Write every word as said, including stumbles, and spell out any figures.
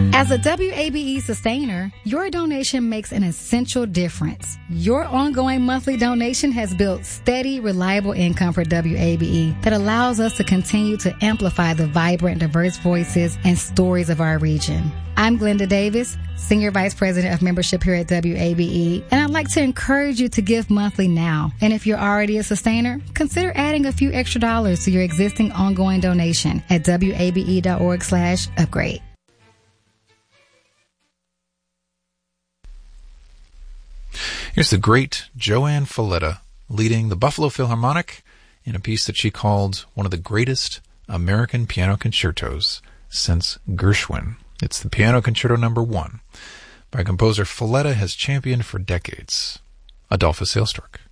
As a W A B E sustainer, your donation makes an essential difference. Your ongoing monthly donation has built steady, reliable income for W A B E that allows us to continue to amplify the vibrant, diverse voices and stories of our region. I'm Glenda Davis, Senior Vice President of Membership here at W A B E, and I'd like to encourage you to give monthly now. And if you're already a sustainer, consider adding a few extra dollars to your existing ongoing donation at W A B E dot org slash upgrade. Here's the great Joanne Falletta leading the Buffalo Philharmonic in a piece that she called one of the greatest American piano concertos since Gershwin. It's the Piano Concerto Number One by composer Falletta has championed for decades, Adolphus Hailstork.